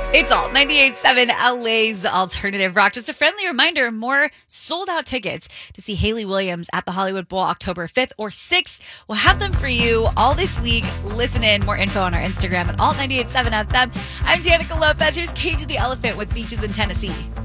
It's Alt 98.7 LA's Alternative Rock. Just a friendly reminder, more sold-out tickets to see Hayley Williams at the Hollywood Bowl October 5th or 6th. We'll have them for you all this week. Listen in. More info on our Instagram at Alt 98.7 FM. I'm Danica Lopez. Here's Cage the Elephant with Beaches in Tennessee.